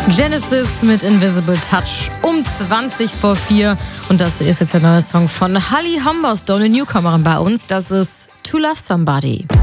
Genesis mit Invisible Touch um 20 vor 4. Und das ist jetzt der neue Song von Holly Humberstone, eine Newcomerin bei uns. Das ist To Love Somebody.